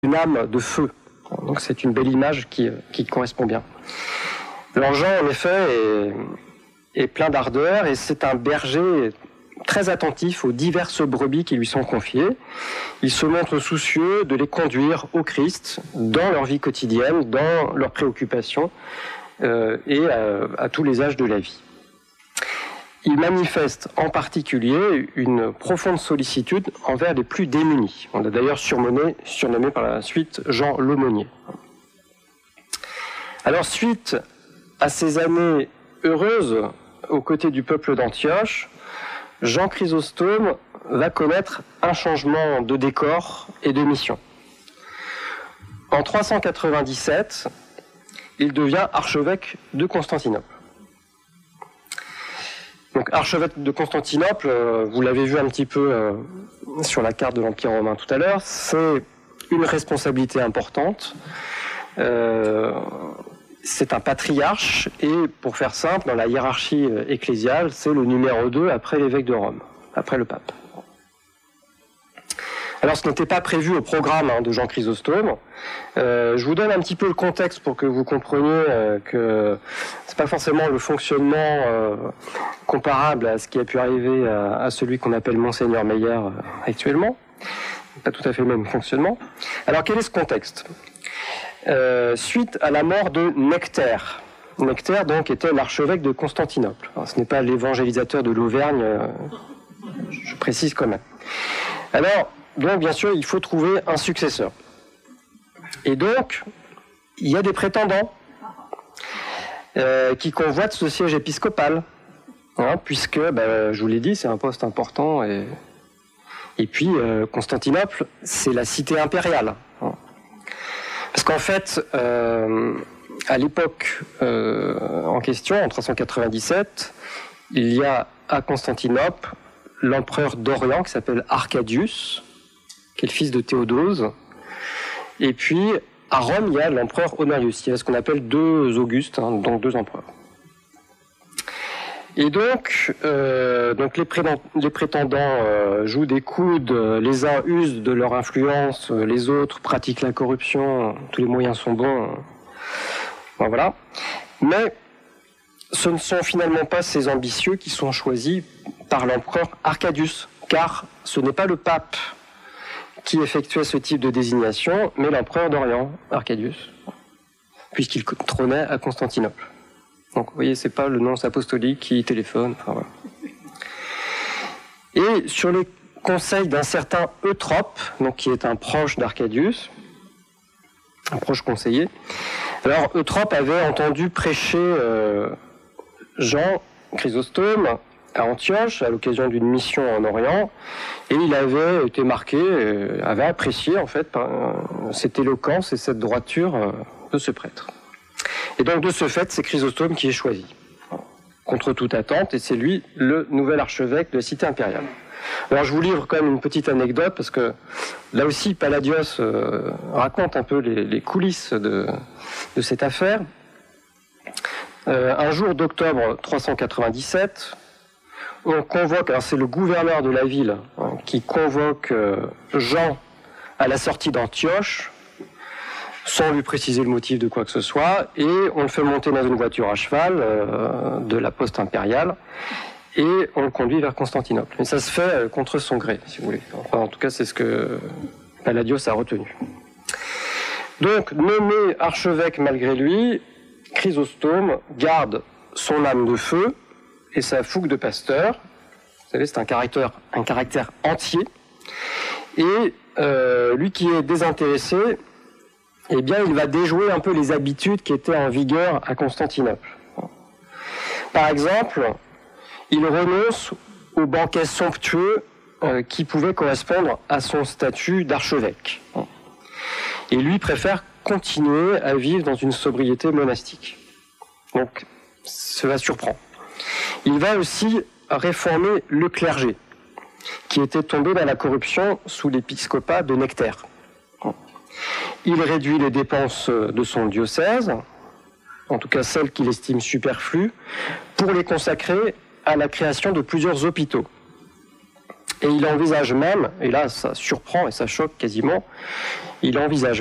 une âme de feu. Donc c'est une belle image qui correspond bien. Alors Jean, en effet, est plein d'ardeur et c'est un berger très attentif aux diverses brebis qui lui sont confiées. Il se montre soucieux de les conduire au Christ dans leur vie quotidienne, dans leurs préoccupations et à tous les âges de la vie. Il manifeste en particulier une profonde sollicitude envers les plus démunis. On l'a d'ailleurs surnommé par la suite Jean l'Aumônier. Alors, suite à ces années heureuses aux côtés du peuple d'Antioche, Jean Chrysostome va connaître un changement de décor et de mission. En 397, il devient archevêque de Constantinople. Donc, archevêque de Constantinople, vous l'avez vu un petit peu sur la carte de l'Empire romain tout à l'heure, c'est une responsabilité importante. C'est un patriarche et, pour faire simple, dans la hiérarchie ecclésiale, c'est le numéro 2 après l'évêque de Rome, après le pape. Alors, ce n'était pas prévu au programme de Jean Chrysostome. Je vous donne un petit peu le contexte pour que vous compreniez que c'est pas forcément le fonctionnement comparable à ce qui a pu arriver à celui qu'on appelle Monseigneur Meyer actuellement. Pas tout à fait le même fonctionnement. Alors, quel est ce contexte ? Suite à la mort de Nectaire. Nectaire, donc, était l'archevêque de Constantinople. Alors, ce n'est pas l'évangélisateur de l'Auvergne, je précise quand même. Alors, donc, bien sûr, il faut trouver un successeur. Et donc, il y a des prétendants qui convoitent ce siège épiscopal, puisque, je vous l'ai dit, c'est un poste important. Et puis, Constantinople, c'est la cité impériale. Parce qu'en fait, à l'époque en question, en 397, il y a à Constantinople l'empereur d'Orient qui s'appelle Arcadius, qui est le fils de Théodose. Et puis, à Rome, il y a l'empereur Honorius. Il y a ce qu'on appelle deux Augustes, donc deux empereurs. Et donc les prétendants jouent des coudes, les uns usent de leur influence, les autres pratiquent la corruption, tous les moyens sont bons. Voilà. Mais ce ne sont finalement pas ces ambitieux qui sont choisis par l'empereur Arcadius, car ce n'est pas le pape qui effectuait ce type de désignation, mais l'empereur d'Orient, Arcadius, puisqu'il trônait à Constantinople. Donc, vous voyez, c'est pas le nonce apostolique qui téléphone. Enfin, voilà. Et sur les conseils d'un certain Eutrope, donc qui est un proche d'Arcadius, un proche conseiller. Alors, Eutrope avait entendu prêcher Jean Chrysostome à Antioche à l'occasion d'une mission en Orient, et il avait été marqué, avait apprécié en fait cette éloquence et cette droiture de ce prêtre. Et donc, de ce fait, c'est Chrysostome qui est choisi, contre toute attente, et c'est lui le nouvel archevêque de la cité impériale. Alors, je vous livre quand même une petite anecdote, parce que là aussi, Palladios raconte un peu les coulisses de cette affaire. Un jour d'octobre 397, on convoque, alors c'est le gouverneur de la ville qui convoque Jean à la sortie d'Antioche, sans lui préciser le motif de quoi que ce soit, et on le fait monter dans une voiture à cheval de la poste impériale, et on le conduit vers Constantinople. Et ça se fait contre son gré, si vous voulez. Enfin, en tout cas, c'est ce que Palladios a retenu. Donc, nommé archevêque malgré lui, Chrysostome garde son âme de feu et sa fougue de pasteur. Vous savez, c'est un caractère entier. Et lui qui est désintéressé, eh bien, il va déjouer un peu les habitudes qui étaient en vigueur à Constantinople. Par exemple, il renonce aux banquets somptueux qui pouvaient correspondre à son statut d'archevêque. Et lui préfère continuer à vivre dans une sobriété monastique. Donc, cela surprend. Il va aussi réformer le clergé, qui était tombé dans la corruption sous l'épiscopat de Nectaire. Il réduit les dépenses de son diocèse, en tout cas celles qu'il estime superflues, pour les consacrer à la création de plusieurs hôpitaux. Et il envisage même, et là ça surprend et ça choque quasiment, il envisage